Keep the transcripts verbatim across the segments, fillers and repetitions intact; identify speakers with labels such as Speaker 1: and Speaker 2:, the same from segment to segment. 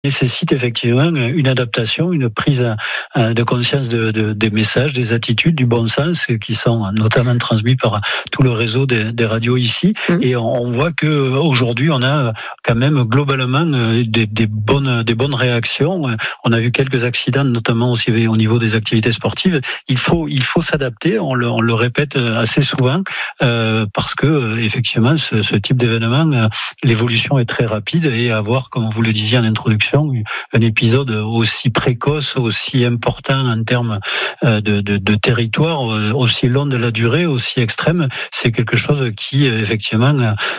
Speaker 1: nécessite effectivement une adaptation, une prise de conscience de, de, des messages, des attitudes, du bon sens qui sont notamment transmis par tout le réseau des, des radios ici. Mmh. Et on, on voit que aujourd'hui on a quand même globalement des, des bonnes des bonnes réactions. On a vu quelques accidents, notamment aussi au niveau des activités sportives. Il faut il faut s'adapter. On le, on le répète assez souvent euh, parce que effectivement ce, ce type d'événement, l'évolution est très rapide et avoir, comme vous le disiez en introduction, un épisode aussi précoce, aussi important en termes de, de, de territoire, aussi long de la durée, aussi extrême, c'est quelque chose qui effectivement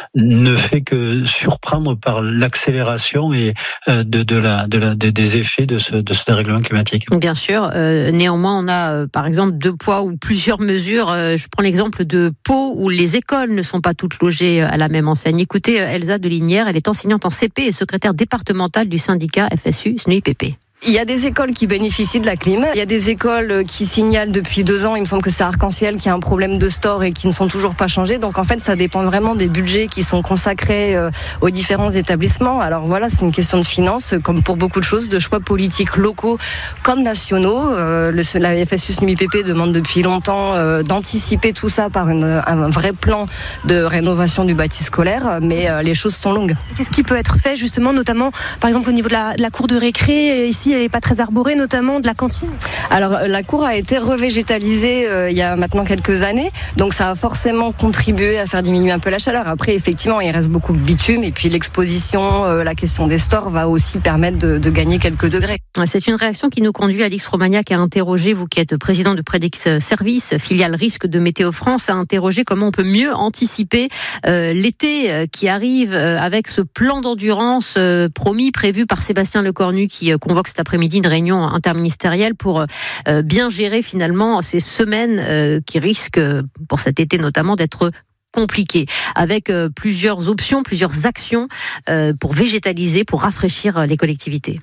Speaker 1: ne fait que surprendre par l'accélération et de, de la, de la, des effets de ce, de ce dérèglement climatique.
Speaker 2: Bien sûr, euh, néanmoins on a euh, par exemple deux poids ou plusieurs mesures. Euh, je prends l'exemple de Pau où les écoles ne sont pas toutes logées à la même enseigne. Écoutez Elsa Delinière, elle est enseignante en C P et secrétaire départementale du syndicat F S U S N U I P P.
Speaker 3: Il y a des écoles qui bénéficient de la clim. Il y a des écoles qui signalent depuis deux ans, il me semble que c'est Arc-en-Ciel, qui a un problème de store et qui ne sont toujours pas changés. Donc en fait, ça dépend vraiment des budgets qui sont consacrés aux différents établissements. Alors voilà, c'est une question de finances, comme pour beaucoup de choses, de choix politiques locaux comme nationaux. Euh, le, la F S U S N U I P P demande depuis longtemps euh, d'anticiper tout ça par une, un vrai plan de rénovation du bâti scolaire, mais euh, les choses sont longues.
Speaker 4: Qu'est-ce qui peut être fait justement, notamment par exemple au niveau de la, de la cour de récré, ici elle n'est pas très arborée, notamment de la cantine?
Speaker 3: Alors la cour a été revégétalisée euh, il y a maintenant quelques années, donc ça a forcément contribué à faire diminuer un peu la chaleur. Après effectivement il reste beaucoup de bitume et puis l'exposition, euh, la question des stores va aussi permettre de, de gagner quelques degrés.
Speaker 2: C'est une réaction qui nous conduit, Alix Romagnac, à interroger, vous qui êtes président de Predix Service, filiale risque de Météo France, à interroger comment on peut mieux anticiper euh, l'été euh, qui arrive euh, avec ce plan d'endurance euh, promis, prévu par Sébastien Lecornu qui euh, convoque cet après-midi une réunion interministérielle pour euh, bien gérer finalement ces semaines euh, qui risquent, pour cet été notamment, d'être compliquées, avec euh, plusieurs options, plusieurs actions euh, pour végétaliser, pour rafraîchir les collectivités.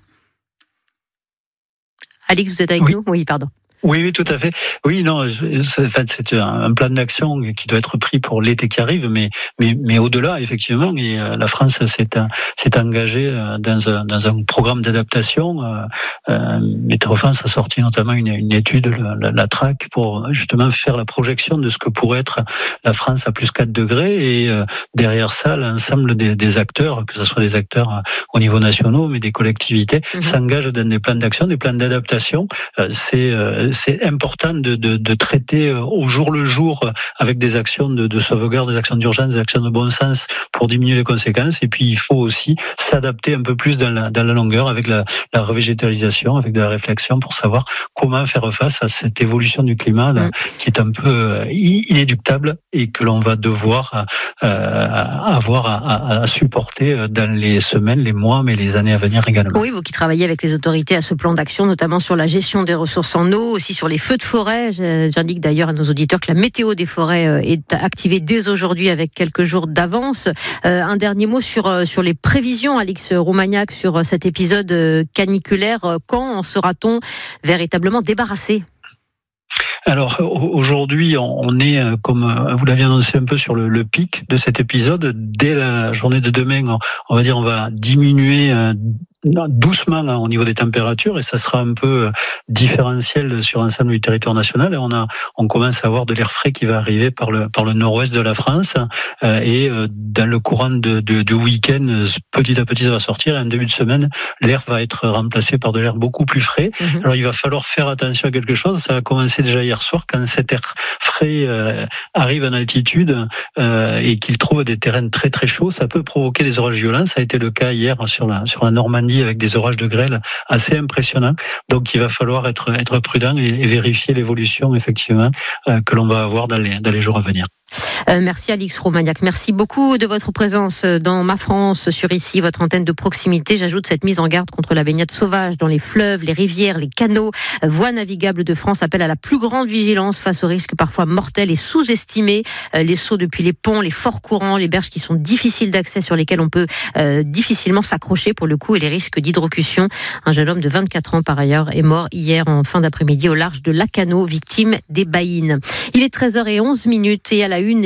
Speaker 2: Alix, vous êtes avec
Speaker 1: oui.
Speaker 2: nous ? Oui, pardon.
Speaker 1: Oui, oui, tout à fait. Oui, non, je, c'est, en fait, c'est un, un plan d'action qui doit être pris pour l'été qui arrive, mais, mais, mais au-delà, effectivement, et, euh, la France s'est, s'est engagée dans un, dans un programme d'adaptation. Euh, euh, Météo France a sorti notamment une, une étude, la, la, la T R A C, pour justement faire la projection de ce que pourrait être la France à plus quatre degrés, et euh, derrière ça, l'ensemble des, des acteurs, que ce soit des acteurs euh, au niveau national, mais des collectivités, mmh. s'engagent dans des plans d'action, des plans d'adaptation. Euh, c'est euh, C'est important de, de, de traiter au jour le jour avec des actions de, de sauvegarde, des actions d'urgence, des actions de bon sens pour diminuer les conséquences. Et puis il faut aussi s'adapter un peu plus dans la, dans la longueur avec la, la revégétalisation, avec de la réflexion pour savoir comment faire face à cette évolution du climat là, mmh. qui est un peu inéluctable et que l'on va devoir euh, avoir à, à, à supporter dans les semaines, les mois, mais les années à venir également.
Speaker 2: Oui, vous qui travaillez avec les autorités à ce plan d'action, notamment sur la gestion des ressources en eau, aussi sur les feux de forêt. J'indique d'ailleurs à nos auditeurs que la météo des forêts est activée dès aujourd'hui avec quelques jours d'avance. Euh, un dernier mot sur, sur les prévisions, Alix Romagnac, sur cet épisode caniculaire. Quand en sera-t-on véritablement débarrassé ?
Speaker 1: Alors aujourd'hui, on est, comme vous l'aviez annoncé un peu, sur le, le pic de cet épisode. Dès la journée de demain, on va dire, on va diminuer doucement au niveau des températures et ça sera un peu différentiel sur l'ensemble du territoire national. Et on a, on commence à avoir de l'air frais qui va arriver par le par le nord-ouest de la France et dans le courant de, de, de week-end, petit à petit ça va sortir. Et en début de semaine, l'air va être remplacé par de l'air beaucoup plus frais. Mmh. Alors il va falloir faire attention à quelque chose. Ça a commencé déjà hier soir quand cet air frais euh, arrive en altitude euh, et qu'il trouve des terrains très très chauds. Ça peut provoquer des orages violents. Ça a été le cas hier sur la sur la Normandie, avec des orages de grêle assez impressionnants. Donc il va falloir être, être prudent et, et vérifier l'évolution effectivement euh, que l'on va avoir dans les, dans les jours à venir.
Speaker 2: Euh, merci Alix Romagnac, merci beaucoup de votre présence dans Ma France, sur ici, votre antenne de proximité. J'ajoute cette mise en garde contre la baignade sauvage dans les fleuves, les rivières, les canaux, voies navigables de France. Appelle à la plus grande vigilance face aux risques parfois mortels et sous-estimés. Euh, les sauts depuis les ponts, les forts courants, les berges qui sont difficiles d'accès, sur lesquelles on peut euh, difficilement s'accrocher pour le coup, et les risques d'hydrocution. Un jeune homme de vingt-quatre ans par ailleurs est mort hier en fin d'après-midi au large de Lacanau, victime des baïnes. Il est treize heures onze minutes et à la une,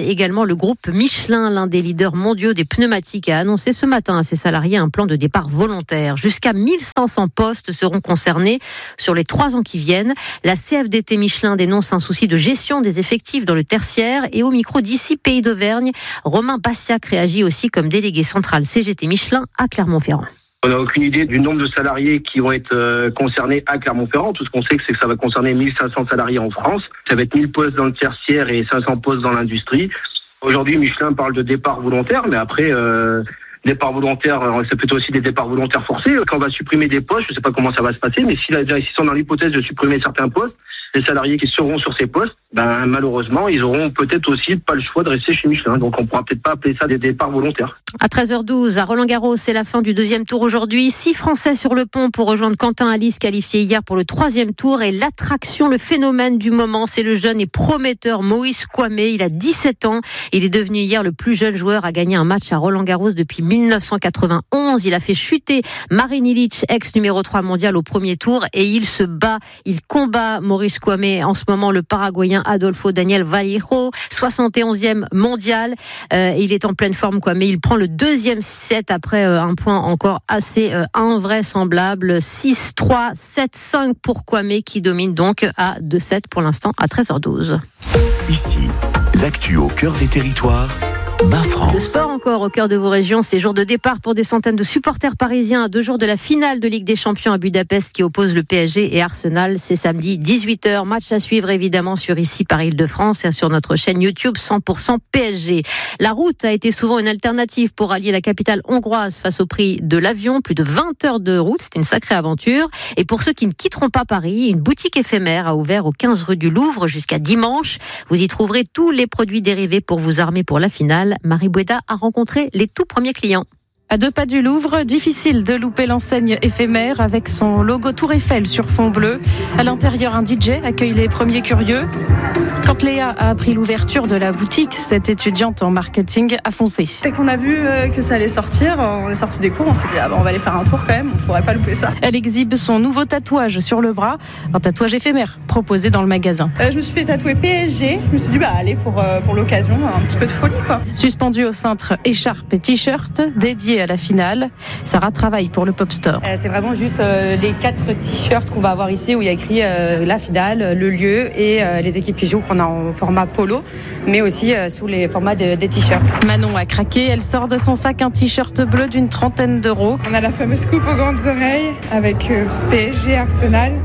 Speaker 2: également le groupe Michelin, l'un des leaders mondiaux des pneumatiques, a annoncé ce matin à ses salariés un plan de départ volontaire. Jusqu'à mille cinq cents postes seront concernés sur les trois ans qui viennent. La C F D T Michelin dénonce un souci de gestion des effectifs dans le tertiaire. Et au micro d'ici Pays d'Auvergne, Romain Bassiac réagit aussi comme délégué central C G T Michelin à Clermont-Ferrand.
Speaker 5: On n'a aucune idée du nombre de salariés qui vont être euh, concernés à Clermont-Ferrand. Tout ce qu'on sait, c'est que ça va concerner mille cinq cents salariés en France. Ça va être mille postes dans le tertiaire et cinq cents postes dans l'industrie. Aujourd'hui, Michelin parle de départ volontaire, mais après, euh, départ volontaire, c'est plutôt aussi des départs volontaires forcés. Quand on va supprimer des postes, je ne sais pas comment ça va se passer, mais s'ils sont dans l'hypothèse de supprimer certains postes, les salariés qui seront sur ces postes, ben malheureusement, ils auront peut-être aussi pas le choix de rester chez Michelin. Donc on pourra peut-être pas appeler ça des départs volontaires.
Speaker 2: À treize heures douze, à Roland-Garros, c'est la fin du deuxième tour aujourd'hui. Six Français sur le pont pour rejoindre Quentin Alice, qualifié hier pour le troisième tour. Et l'attraction, le phénomène du moment, c'est le jeune et prometteur Moïse Kouame. Il a dix-sept ans. Il est devenu hier le plus jeune joueur à gagner un match à Roland-Garros depuis mille neuf cent quatre-vingt-onze. Il a fait chuter Marin Ilić, ex numéro trois mondial, au premier tour. Et il se bat, il combat Maurice Kouame. En ce moment, le Paraguayen Adolfo Daniel Vallejo, soixante et onzième mondial. Euh, il est en pleine forme, Kouame. Il prend le deuxième set après euh, un point encore assez euh, invraisemblable. six trois, sept cinq pour Kouame qui domine donc à deux sept pour l'instant à treize heures douze.
Speaker 6: Ici, l'actu au cœur des territoires. Ma France.
Speaker 2: Le sport encore au cœur de vos régions, c'est jour de départ pour des centaines de supporters parisiens à deux jours de la finale de Ligue des Champions à Budapest qui oppose le P S G et Arsenal. C'est samedi dix-huit heures. Match à suivre évidemment sur Ici par Île-de-France et sur notre chaîne YouTube cent pour cent P S G. La route a été souvent une alternative pour allier la capitale hongroise face au prix de l'avion. Plus de vingt heures de route, c'est une sacrée aventure. Et pour ceux qui ne quitteront pas Paris, une boutique éphémère a ouvert au quinze rue du Louvre jusqu'à dimanche. Vous y trouverez tous les produits dérivés pour vous armer pour la finale. Marie Boueda a rencontré les tout premiers clients.
Speaker 7: À deux pas du Louvre, difficile de louper l'enseigne éphémère avec son logo Tour Eiffel sur fond bleu. À l'intérieur, un D J accueille les premiers curieux. Quand Léa a appris l'ouverture de la boutique, cette étudiante en marketing a foncé.
Speaker 8: Dès qu'on a vu que ça allait sortir, on est sorti des cours, on s'est dit ah bah on va aller faire un tour quand même, on ne pourrait pas louper ça.
Speaker 7: Elle exhibe son nouveau tatouage sur le bras, un tatouage éphémère proposé dans le magasin.
Speaker 8: Euh, je me suis fait tatouer P S G, je me suis dit bah allez pour, euh, pour l'occasion, un petit peu de folie quoi.
Speaker 7: Suspendu au cintre, écharpe et t-shirt dédié à la finale. Sarah travaille pour le Pop Store.
Speaker 9: Euh, c'est vraiment juste euh, les quatre t-shirts qu'on va avoir ici où il y a écrit euh, la finale, le lieu et euh, les équipes qui jouent qu'on a en format polo, mais aussi euh, sous les formats de, des t-shirts.
Speaker 7: Manon a craqué, elle sort de son sac un t-shirt bleu d'une trentaine d'euros.
Speaker 10: On a la fameuse coupe aux grandes oreilles avec euh, P S G, Arsenal,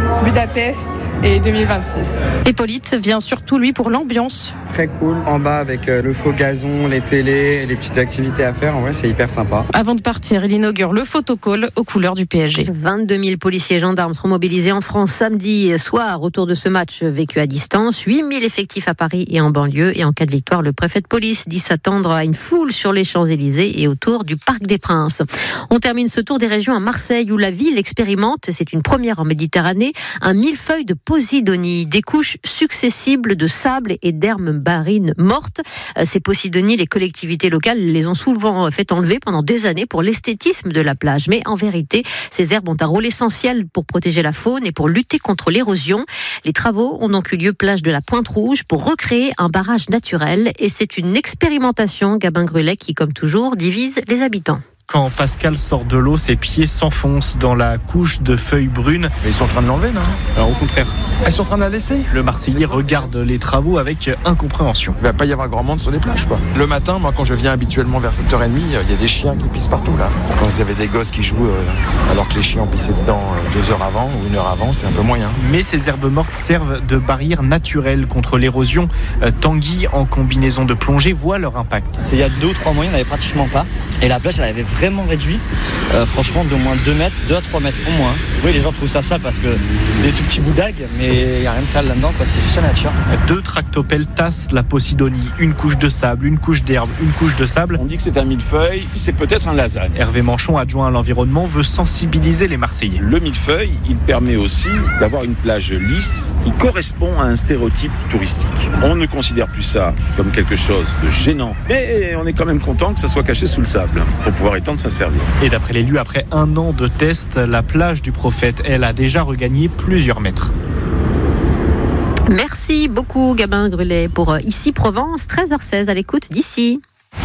Speaker 10: Budapest et deux mille vingt-six.
Speaker 7: Hippolyte vient surtout lui pour l'ambiance.
Speaker 11: Très cool, en bas avec euh, le faux gazon, les télés, les petites activités à faire, en vrai c'est hyper sympa.
Speaker 7: Avant de partir, il inaugure le photocall aux couleurs du P S G.
Speaker 2: vingt-deux mille policiers et gendarmes seront mobilisés en France samedi soir autour de ce match vécu à distance. huit mille effectifs à Paris et en banlieue. Et en cas de victoire, le préfet de police dit s'attendre à une foule sur les Champs-Élysées et autour du Parc des Princes. On termine ce tour des régions à Marseille où la ville expérimente, c'est une première en Méditerranée, un millefeuille de Posidonie, des couches successibles de sable et d'herbes marines mortes. Ces Posidonies, les collectivités locales les ont souvent fait enlever pendant des années pour l'esthétisme de la plage. Mais en vérité, ces herbes ont un rôle essentiel pour protéger la faune et pour lutter contre l'érosion. Les travaux ont donc eu lieu plage de la Pointe-Rouge pour recréer un barrage naturel. Et c'est une expérimentation, Gabin Grulet, qui, comme toujours, divise les habitants.
Speaker 12: Quand Pascal sort de l'eau, ses pieds s'enfoncent dans la couche de feuilles brunes.
Speaker 13: Mais ils sont en train de l'enlever, non?
Speaker 12: Alors au contraire.
Speaker 13: Ils sont en train de la laisser?
Speaker 12: Le Marseillais regarde les travaux avec incompréhension.
Speaker 13: Il ne va pas y avoir grand monde sur les plages, quoi. Le matin, moi, quand je viens habituellement vers sept heures trente, il y a des chiens qui pissent partout, là. Quand vous avez des gosses qui jouent euh, alors que les chiens ont pissé dedans euh, deux heures avant ou une heure avant, c'est un peu moyen.
Speaker 12: Mais ces herbes mortes servent de barrière naturelle contre l'érosion. Euh, Tanguy, en combinaison de plongée, voit leur impact.
Speaker 14: Il y a deux ou trois mois, il n'y en avait pratiquement pas. Et la plage, elle avait vraiment réduit, euh, franchement, d'au moins deux mètres, deux à trois mètres au moins. Oui, les gens trouvent ça sale parce que c'est des tout petits bouts d'algues, mais il n'y a rien de sale là-dedans, quoi. C'est juste la nature.
Speaker 12: Deux tractopelles tassent la Posidonie. Une couche de sable, une couche d'herbe, une couche de sable.
Speaker 15: On dit que c'est un millefeuille, c'est peut-être un lasagne.
Speaker 12: Hervé Manchon, adjoint à l'environnement, veut sensibiliser les Marseillais.
Speaker 15: Le millefeuille, il permet aussi d'avoir une plage lisse qui correspond à un stéréotype touristique. On ne considère plus ça comme quelque chose de gênant, mais on est quand même content que ça soit caché sous le sable pour pouvoir étendre sa serviette.
Speaker 12: Et d'après l'élu, après un an de tests, la plage du Prophète, elle, a déjà regagné plusieurs mètres.
Speaker 2: Merci beaucoup Gabin Grulet pour Ici Provence, treize heures seize à l'écoute d'Ici.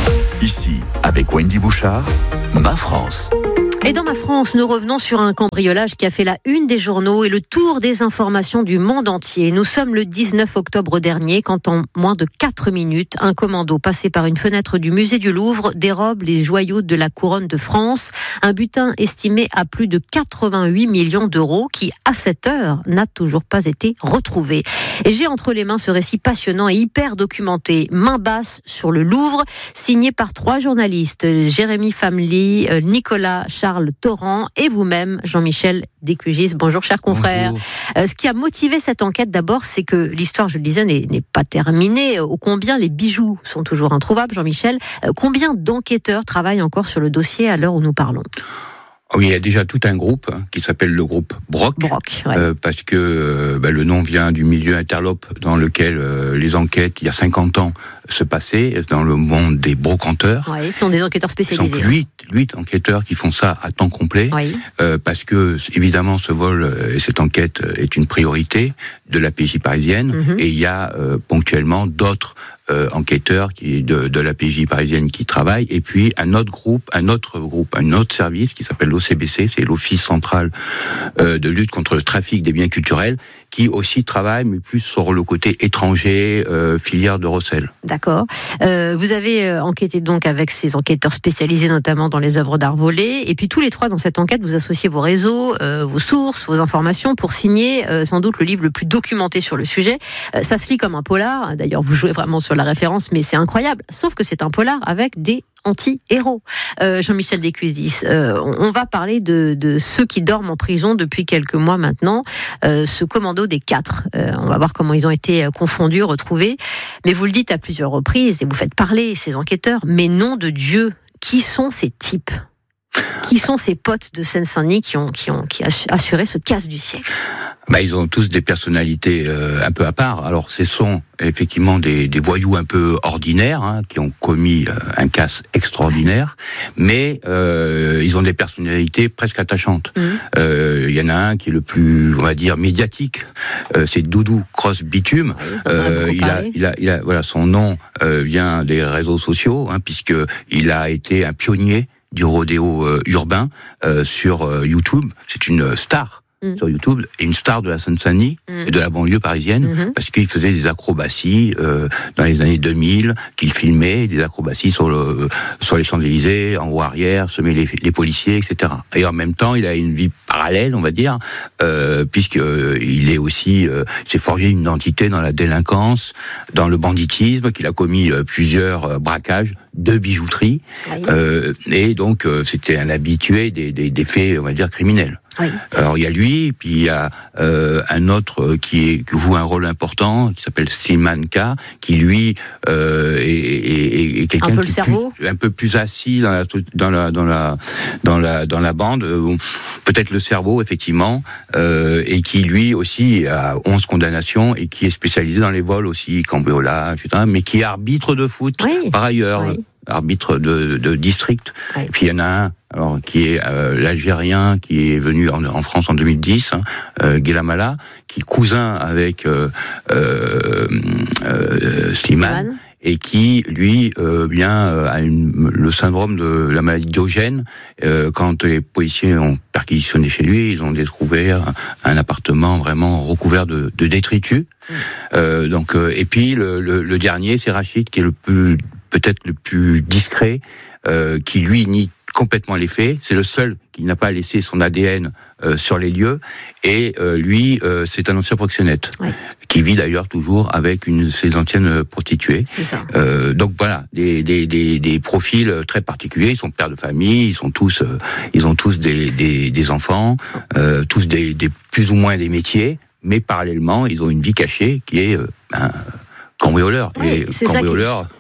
Speaker 6: Ici, avec Wendy Bouchard, Ma France.
Speaker 2: Et dans Ma France, nous revenons sur un cambriolage qui a fait la une des journaux et le tour des informations du monde entier. Nous sommes le dix-neuf octobre dernier quand en moins de quatre minutes, un commando passé par une fenêtre du musée du Louvre dérobe les joyaux de la couronne de France. Un butin estimé à plus de quatre-vingt-huit millions d'euros qui, à cette heure, n'a toujours pas été retrouvé. Et j'ai entre les mains ce récit passionnant et hyper documenté, Main basse sur le Louvre, signé par trois journalistes, Jérémy Famely, Nicolas Charles Torrent et vous-même, Jean-Michel Descugis. Bonjour, chers confrères. Euh, ce qui a motivé cette enquête, d'abord, c'est que l'histoire, je le disais, n'est, n'est pas terminée. Ô combien les bijoux sont toujours introuvables, Jean-Michel. Euh, combien d'enquêteurs travaillent encore sur le dossier à l'heure où nous parlons ?
Speaker 16: Oui, il y a déjà tout un groupe hein, qui s'appelle le groupe Brock,
Speaker 2: Brock ouais.
Speaker 16: euh, parce que euh, bah, le nom vient du milieu interlope dans lequel euh, les enquêtes, il y a cinquante ans, se passaient dans le monde des brocanteurs.
Speaker 2: Oui, ce sont des enquêteurs spécialisés.
Speaker 16: Ce sont huit, huit enquêteurs qui font ça à temps complet,
Speaker 2: oui.
Speaker 16: euh, parce que évidemment ce vol et cette enquête est une priorité de la P J parisienne, mm-hmm. et il y a euh, ponctuellement d'autres Euh, enquêteurs qui de, de la P J parisienne qui travaillent, et puis un autre groupe, un autre groupe, un autre service qui s'appelle l'O C B C, c'est l'Office central euh, de lutte contre le trafic des biens culturels, qui aussi travaille, mais plus sur le côté étranger, euh, filière de recel.
Speaker 2: D'accord. Euh, vous avez enquêté donc avec ces enquêteurs spécialisés, notamment dans les œuvres d'art volées, et puis tous les trois dans cette enquête, vous associez vos réseaux, euh, vos sources, vos informations pour signer euh, sans doute le livre le plus documenté sur le sujet. Euh, ça se lit comme un polar. D'ailleurs, vous jouez vraiment sur la référence, mais c'est incroyable. Sauf que c'est un polar avec des anti-héros. Euh, Jean-Michel Descugis, euh, on va parler de, de ceux qui dorment en prison depuis quelques mois maintenant, euh, ce commando des quatre. Euh, on va voir comment ils ont été confondus, retrouvés. Mais vous le dites à plusieurs reprises, et vous faites parler ces enquêteurs, mais nom de Dieu, qui sont ces types ? Qui sont ces potes de Seine-Saint-Denis qui ont, qui ont qui assuré ce casse du siècle ?
Speaker 16: Bah, ils ont tous des personnalités euh, un peu à part. Alors, ce sont effectivement des, des voyous un peu ordinaires hein, qui ont commis euh, un casse extraordinaire, mais euh, ils ont des personnalités presque attachantes. Il mmh. euh, y en a un qui est le plus, on va dire, médiatique. Euh, c'est Doudou Cross Bitume. Oui, euh, il, a, il a, il a, voilà, son nom euh, vient des réseaux sociaux, hein, puisque il a été un pionnier du rodéo euh, urbain euh, sur euh, YouTube. C'est une star. Mmh. Sur YouTube, et une star de la Seine-Saint-Denis mmh. et de la banlieue parisienne, mmh. parce qu'il faisait des acrobaties euh, dans les années deux mille, qu'il filmait, des acrobaties sur le sur les Champs-Élysées, en haut arrière, semer les, les policiers, et cetera. Et en même temps, il a une vie parallèle, on va dire, euh, puisque euh, il est aussi, euh, s'est forgé une identité dans la délinquance, dans le banditisme, qu'il a commis euh, plusieurs euh, braquages de bijouterie, oui. euh, et donc euh, c'était un habitué des, des, des faits, on va dire, criminels. Oui. Alors il y a lui, puis il y a euh, un autre qui, est, qui joue un rôle important, qui s'appelle Slimane K, qui lui euh, est, est, est quelqu'un
Speaker 2: un
Speaker 16: qui
Speaker 2: est
Speaker 16: plus, un peu plus assis dans la dans la dans la dans la dans la bande, euh, peut-être le cerveau effectivement, euh, et qui lui aussi a onze condamnations et qui est spécialisé dans les vols aussi, cambriolage, et cetera, mais qui est arbitre de foot oui. par ailleurs. Oui. Arbitre de, de district. Oui. Et puis il y en a un alors, qui est euh, l'Algérien, qui est venu en, en France en deux mille dix, hein, euh, Guélamala, qui est cousin avec euh, euh, euh, Slimane, et qui, lui, euh, bien, euh, a une, le syndrome de la maladie Diogène. Euh, quand les policiers ont perquisitionné chez lui, ils ont découvert un, un appartement vraiment recouvert de, de détritus. Mmh. Euh, donc, euh, et puis, le, le, le dernier, c'est Rachid, qui est le plus peut-être le plus discret, euh, qui lui nie complètement les faits. C'est le seul qui n'a pas laissé son A D N euh, sur les lieux. Et euh, lui, euh, c'est un ancien proxénète, ouais. qui vit d'ailleurs toujours avec une de ses anciennes prostituées.
Speaker 2: C'est ça.
Speaker 16: Euh, donc voilà, des, des, des, des profils très particuliers. Ils sont pères de famille, ils sont tous, euh, ils ont tous des, des, des enfants, euh, tous des, des plus ou moins des métiers, mais parallèlement, ils ont une vie cachée qui est euh, un cambrioleur.
Speaker 2: Oui,
Speaker 16: et cambrioleur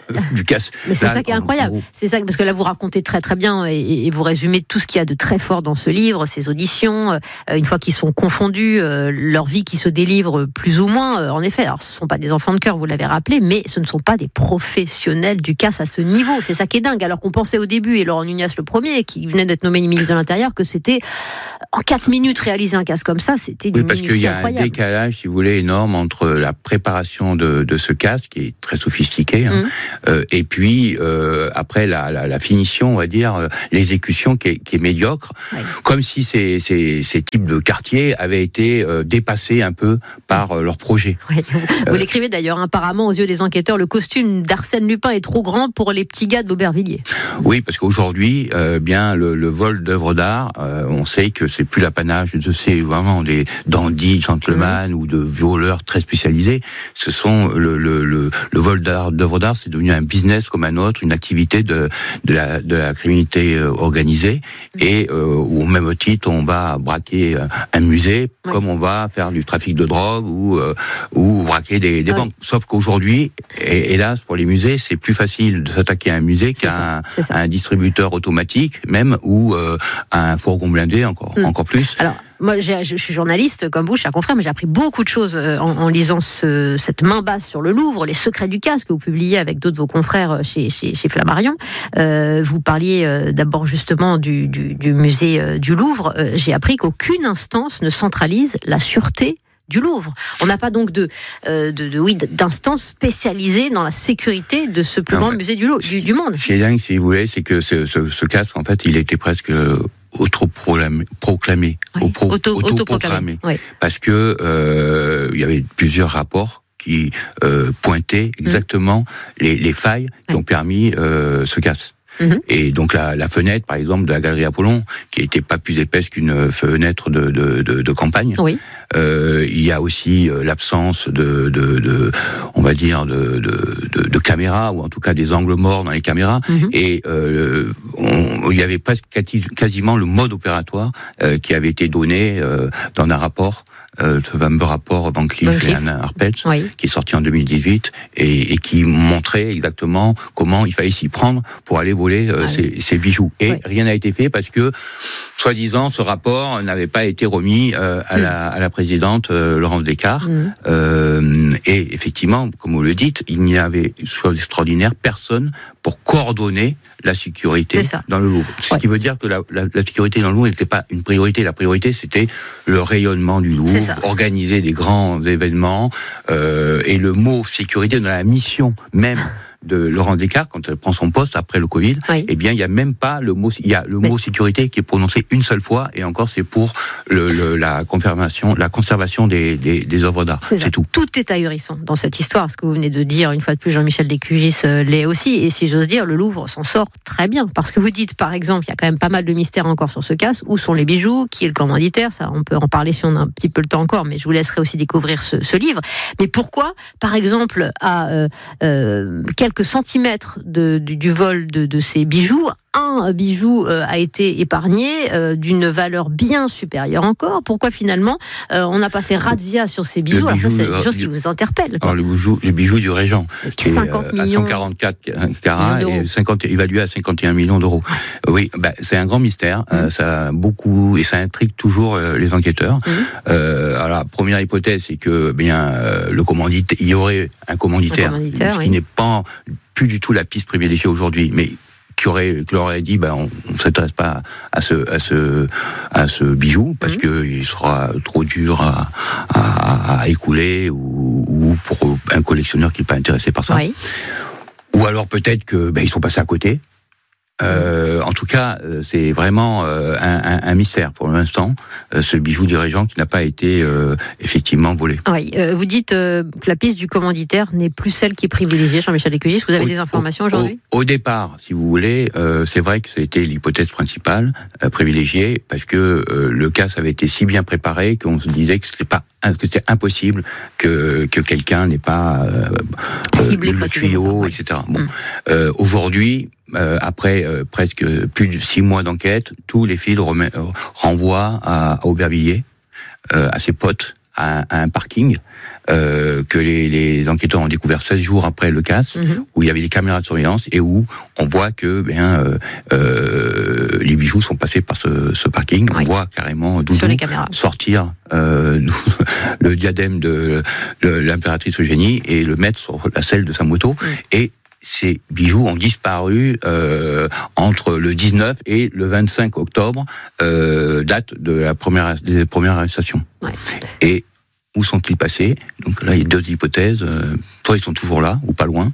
Speaker 2: du casse. Mais c'est là, ça qui est incroyable. En... C'est ça, parce que là, vous racontez très très bien et, et vous résumez tout ce qu'il y a de très fort dans ce livre, ces auditions, euh, une fois qu'ils sont confondus, euh, leur vie qui se délivre plus ou moins. Euh, en effet, alors ce ne sont pas des enfants de cœur, vous l'avez rappelé, mais ce ne sont pas des professionnels du casse à ce niveau. C'est ça qui est dingue. Alors qu'on pensait au début, et Laurent Nunez le premier, qui venait d'être nommé ministre de l'Intérieur, que c'était en quatre minutes réaliser un casse comme ça, c'était
Speaker 16: oui,
Speaker 2: une
Speaker 16: parce qu'il y a
Speaker 2: incroyable.
Speaker 16: Un décalage, si vous voulez, énorme entre la préparation de, de ce casse, qui est très sophistiqué, hein, mmh. euh, et puis euh, après la, la, la finition, on va dire, euh, l'exécution qui est, qui est médiocre, oui. Comme si ces, ces, ces types de quartiers avaient été euh, dépassés un peu par euh, leur projet.
Speaker 2: Oui. Vous, euh, vous l'écrivez d'ailleurs, apparemment, aux yeux des enquêteurs, le costume d'Arsène Lupin est trop grand pour les petits gars d'Aubervilliers.
Speaker 16: Oui, parce qu'aujourd'hui, euh, bien le, le vol d'œuvres d'art, euh, on sait que c'est plus l'apanage de ces vraiment des dandys, gentlemen mmh. ou de voleurs très spécialisés. Ce sont le, le, le, le vol d'art, d'œuvres d'art, c'est devenu un business comme un autre, une activité de, de, la, de la criminalité euh, organisée, mmh. et euh, au même titre, on va braquer euh, un musée, oui. comme on va faire du trafic de drogue ou, euh, ou braquer des, des oui. banques. Sauf qu'aujourd'hui, et, hélas, pour les musées, c'est plus facile de s'attaquer à un musée c'est qu'à ça, un, un distributeur automatique, même, ou euh, à un fourgon blindé, encore, mmh. encore plus.
Speaker 2: Alors, moi, j'ai, je suis journaliste, comme vous, cher confrère, mais j'ai appris beaucoup de choses en, en lisant ce, cette main basse sur le Louvre, les secrets du casse que vous publiez avec d'autres de vos confrères chez, chez, chez Flammarion. Euh, vous parliez euh, d'abord justement du, du, du musée euh, du Louvre. Euh, j'ai appris qu'aucune instance ne centralise la sûreté du Louvre. On n'a pas donc de, euh, de, de oui, d'instance spécialisée dans la sécurité de ce plus non, grand musée du, du, du monde.
Speaker 16: Ce qui est dingue, si vous voulez, c'est que ce, ce, ce casque, en fait, il était presque auto-proclamé, proclamé,
Speaker 2: oui, pro, auto, auto-proclamé,
Speaker 16: oui. Parce que euh, il y avait plusieurs rapports qui euh, pointaient exactement mmh. les, les failles qui oui. ont permis euh, ce casque. Mmh. Et donc la, la fenêtre, par exemple, de la galerie Apollon, qui n'était pas plus épaisse qu'une fenêtre de, de, de, de campagne.
Speaker 2: Oui.
Speaker 16: Euh, il y a aussi euh, l'absence de, de, de, on va dire, de, de, de, de caméras, ou en tout cas des angles morts dans les caméras. Mmh. Et euh, on, il y avait presque quasiment le mode opératoire euh, qui avait été donné euh, dans un rapport. Euh, ce fameux rapport Van Cleef, Van Cleef. et Anna Arpels, oui. qui est sorti en deux mille dix-huit et, et qui montrait exactement comment il fallait s'y prendre pour aller voler euh, ah, ces, oui. ces bijoux. Et oui. rien n'a été fait parce que, soi-disant, ce rapport n'avait pas été remis euh, à, mmh. la, à la présidente euh, Laurence Descartes. Mmh. Euh, et effectivement, comme vous le dites, il n'y avait, soit extraordinaire, personne pour coordonner la sécurité dans le Louvre. Ce ouais. qui veut dire que la, la, la sécurité dans le Louvre n'était pas une priorité. La priorité, c'était le rayonnement du Louvre, organiser des grands événements. Euh, et le mot sécurité dans la mission même de Laurence Descartes, quand elle prend son poste après le Covid, oui. eh bien, il n'y a même pas le mot, il y a le Mais... mot sécurité qui est prononcé une seule fois, et encore, c'est pour le, le, la confirmation, la conservation des, des, des œuvres d'art.
Speaker 2: C'est,
Speaker 16: c'est tout.
Speaker 2: Tout est ahurissant dans cette histoire, ce que vous venez de dire, une fois de plus, Jean-Michel Descugis euh, l'est aussi, et si j'ose dire, le Louvre s'en sort très bien, parce que vous dites, par exemple, il y a quand même pas mal de mystères encore sur ce casse. Où sont les bijoux? Qui est le commanditaire? Ça, on peut en parler si on a un petit peu le temps encore, mais je vous laisserai aussi découvrir ce, ce livre. Mais pourquoi, par exemple, à euh, euh, quelques centimètres De, du, du vol de, de ces bijoux, un bijou euh, a été épargné euh, d'une valeur bien supérieure encore. Pourquoi finalement euh, on n'a pas fait razzia sur ces bijoux? Alors ça, c'est des choses qui vous interpellent.
Speaker 16: Alors le bijou, les bijoux du Régent, qui est
Speaker 2: euh,
Speaker 16: à cent quarante-quatre carats et cinquante, évalué à cinquante et un millions d'euros. Euh, oui, bah, c'est un grand mystère. Mmh. Euh, ça a beaucoup et ça intrigue toujours euh, les enquêteurs. Mmh. Euh, alors la première hypothèse, c'est que bien euh, le commanditaire, il y aurait un commanditaire, un commanditaire ce qui oui. n'est pas plus du tout la piste privilégiée aujourd'hui, mais qui aurait, qui leur aurait dit, ben, on ne s'intéresse pas à ce, à ce, à ce bijou parce mmh. que il sera trop dur à, à, à écouler ou, ou pour un collectionneur qui n'est pas intéressé par ça.
Speaker 2: Oui.
Speaker 16: Ou alors peut-être que, ben, ils sont passés à côté. Euh, en tout cas, c'est vraiment euh, un, un, un mystère pour l'instant, euh, ce bijou du Régent qui n'a pas été euh, effectivement volé.
Speaker 2: Oui, euh, vous dites euh, que la piste du commanditaire n'est plus celle qui est privilégiée, Jean-Michel Descugis. Vous avez au, des informations
Speaker 16: au,
Speaker 2: aujourd'hui?
Speaker 16: au, au départ, si vous voulez, euh, c'est vrai que c'était l'hypothèse principale euh, privilégiée parce que euh, le casse avait été si bien préparé qu'on se disait que c'était pas que c'était impossible que que quelqu'un n'ait pas euh,
Speaker 2: ciblé
Speaker 16: le tuyau, et cetera. Bon,
Speaker 2: hum.
Speaker 16: euh, aujourd'hui. Euh, après euh, presque plus de six mois d'enquête, tous les fils remet, euh, renvoient à, à Aubervilliers, euh, à ses potes, à, à un parking euh, que les, les enquêteurs ont découvert seize jours après le casse, mmh. où il y avait des caméras de surveillance et où on voit que bien euh, euh, les bijoux sont passés par ce, ce parking. Oui. On voit carrément Doudou sortir euh, le diadème de, de l'impératrice Eugénie et le mettre sur la selle de sa moto. Mmh. Et ces bijoux ont disparu euh, entre le dix-neuf et le vingt-cinq octobre, euh, date de la première des premières arrestations. Ouais. Et où sont-ils passés? Donc là, il y a deux hypothèses. Euh, soit ils sont toujours là, ou pas loin,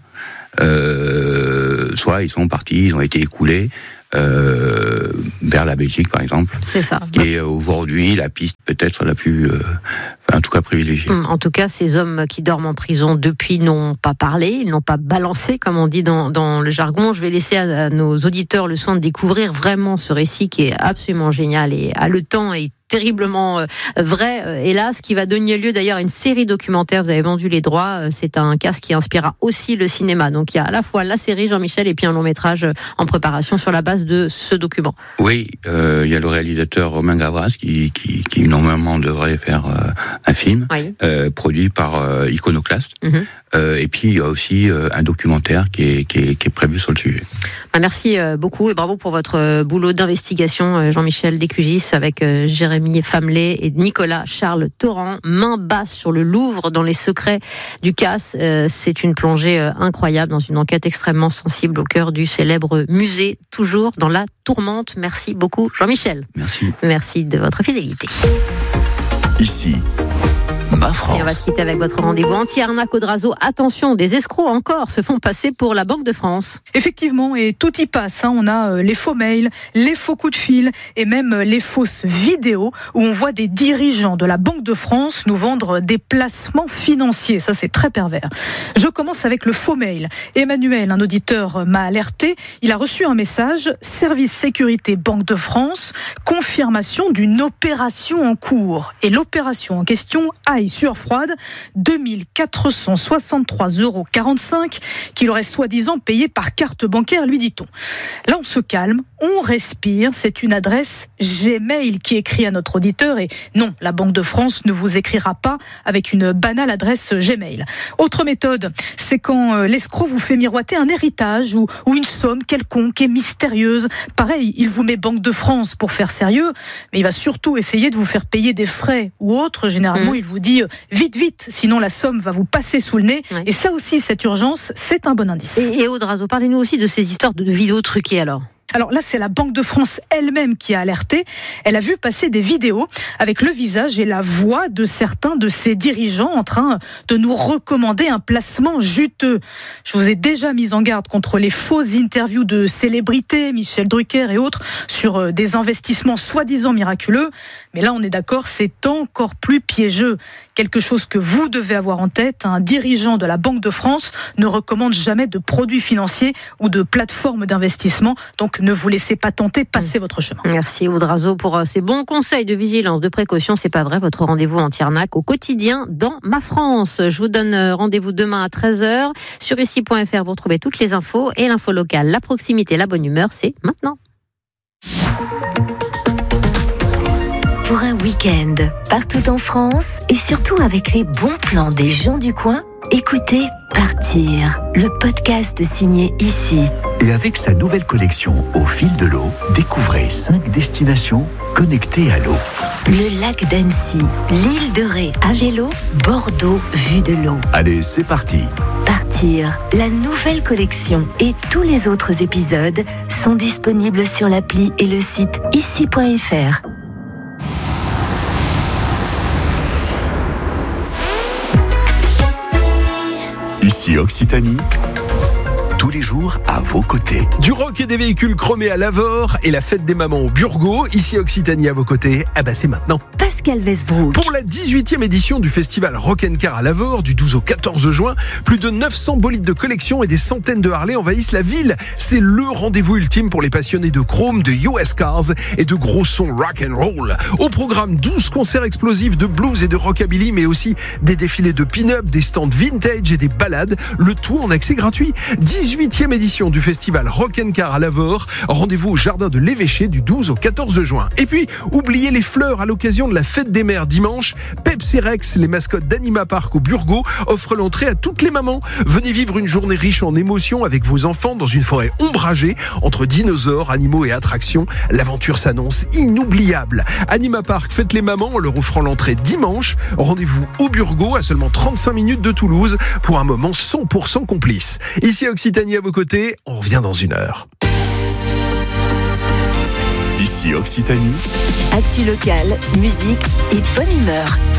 Speaker 16: euh, soit ils sont partis, ils ont été écoulés euh, vers la Belgique, par exemple.
Speaker 2: C'est ça.
Speaker 16: Qui est aujourd'hui la piste peut-être la plus, euh, en tout cas privilégiée.
Speaker 2: En tout cas, ces hommes qui dorment en prison depuis n'ont pas parlé, ils n'ont pas balancé, comme on dit dans, dans le jargon. Je vais laisser à, à nos auditeurs le soin de découvrir vraiment ce récit qui est absolument génial et haletant et terriblement euh, vrai, euh, hélas, qui va donner lieu d'ailleurs à une série documentaire. Vous avez vendu les droits. Euh, c'est un cas qui inspirera aussi le cinéma. Donc il y a à la fois la série Jean-Michel et puis un long métrage euh, en préparation sur la base de ce document.
Speaker 16: Oui, euh, il y a le réalisateur Romain Gavras qui, qui, qui normalement devrait faire euh, un film oui. euh, produit par euh, Iconoclast. Mm-hmm. Euh, et puis il y a aussi euh, un documentaire qui est, qui, est, qui est prévu sur le sujet.
Speaker 2: Bah, merci euh, beaucoup et bravo pour votre euh, boulot d'investigation, euh, Jean-Michel Descugis, avec euh, Jérémy Famelet et Nicolas Charles Torrent. Main basse sur le Louvre dans les secrets du casse. Euh, c'est une plongée euh, incroyable dans une enquête extrêmement sensible au cœur du célèbre musée, toujours dans la tourmente. Merci beaucoup, Jean-Michel.
Speaker 16: Merci.
Speaker 2: Merci de votre fidélité.
Speaker 6: Ici, Ma France.
Speaker 2: Et on va se quitter avec votre rendez-vous anti-arnaque Audrazo. Attention, des escrocs encore se font passer pour la Banque de France.
Speaker 17: Effectivement, et tout y passe. Hein. On a euh, les faux mails, les faux coups de fil et même euh, les fausses vidéos où on voit des dirigeants de la Banque de France nous vendre des placements financiers. Ça, c'est très pervers. Je commence avec le faux mail. Emmanuel, un auditeur, m'a alerté. Il a reçu un message. Service sécurité Banque de France, confirmation d'une opération en cours. Et l'opération en question a sueur froide, deux mille quatre cent soixante-trois euros quarante-cinq qu'il aurait soi-disant payé par carte bancaire, lui dit-on. Là, on se calme, on respire. C'est une adresse Gmail qui écrit à notre auditeur et non, la Banque de France ne vous écrira pas avec une banale adresse Gmail. Autre méthode, c'est quand l'escroc vous fait miroiter un héritage ou, ou une somme quelconque et mystérieuse. Pareil, il vous met Banque de France pour faire sérieux, mais il va surtout essayer de vous faire payer des frais ou autres. Généralement, mmh. il vous dit vite, vite, sinon la somme va vous passer sous le nez. Ouais. Et ça aussi, cette urgence, c'est un bon indice.
Speaker 2: Et, et Audrazo, parlez-nous aussi de ces histoires de vidéos truquées alors.
Speaker 17: Alors là, c'est la Banque de France elle-même qui a alerté. Elle a vu passer des vidéos avec le visage et la voix de certains de ses dirigeants en train de nous recommander un placement juteux. Je vous ai déjà mis en garde contre les fausses interviews de célébrités, Michel Drucker et autres, sur des investissements soi-disant miraculeux. Mais là, on est d'accord, c'est encore plus piégeux. Quelque chose que vous devez avoir en tête, un dirigeant de la Banque de France ne recommande jamais de produits financiers ou de plateformes d'investissement. Donc, ne vous laissez pas tenter, passez votre chemin.
Speaker 2: Merci Audrazo pour ces bons conseils de vigilance, de précaution. C'est pas vrai, votre rendez-vous anti-arnaque au quotidien dans Ma France. Je vous donne rendez-vous demain à treize heures. Sur ici point f r, vous retrouvez toutes les infos et l'info locale. La proximité, la bonne humeur, c'est maintenant.
Speaker 18: Pour un week-end, partout en France et surtout avec les bons plans des gens du coin, écoutez Partir, le podcast signé Ici.
Speaker 6: Et avec sa nouvelle collection Au fil de l'eau, découvrez cinq destinations connectées à l'eau.
Speaker 18: Le lac d'Annecy, l'île de Ré à vélo, Bordeaux vue de l'eau.
Speaker 6: Allez, c'est parti.
Speaker 18: Partir, la nouvelle collection et tous les autres épisodes sont disponibles sur l'appli et le site ici point f r.
Speaker 6: Ici Occitanie, tous les jours à vos côtés.
Speaker 19: Du rock et des véhicules chromés à Lavore et la fête des mamans au Burgo. Ici Occitanie à vos côtés, ah bah c'est maintenant.
Speaker 18: Pascal Westbrook.
Speaker 19: Pour la dix-huitième édition du festival Rock and Car à Lavore, du douze au quatorze juin, plus de neuf cents bolides de collection et des centaines de Harley envahissent la ville. C'est le rendez-vous ultime pour les passionnés de chrome, de U S Cars et de gros sons rock and roll. Au programme, douze concerts explosifs de blues et de rockabilly, mais aussi des défilés de pin-up, des stands vintage et des balades, le tout en accès gratuit. dix-huit dix-huitième édition du festival Rock'n'Car à Lavore. Rendez-vous au jardin de l'Évêché du douze au quatorze juin. Et puis, oubliez les fleurs à l'occasion de la fête des mères dimanche. Pepsi Rex, les mascottes d'Anima Park au Burgo, offrent l'entrée à toutes les mamans. Venez vivre une journée riche en émotions avec vos enfants dans une forêt ombragée entre dinosaures, animaux et attractions. L'aventure s'annonce inoubliable. Anima Park fête les mamans en leur offrant l'entrée dimanche. Rendez-vous au Burgo à seulement trente-cinq minutes de Toulouse pour un moment cent pour cent complice. Ici Occitanie à vos côtés, on revient dans une heure.
Speaker 6: Ici Occitanie.
Speaker 18: Actu locale, musique et bonne humeur.